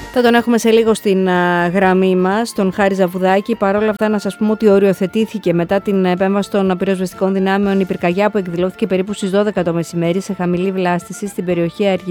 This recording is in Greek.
Θα τον έχουμε σε λίγο στην γραμμή μας, τον Χάρη Ζαβουδάκη. Παρ' όλα αυτά, να σας πούμε ότι οριοθετήθηκε μετά την επέμβαση των πυροσβεστικών δυνάμεων η πυρκαγιά που εκδηλώθηκε περίπου στις 12 το μεσημέρι σε χαμηλή βλάστηση στην περιοχή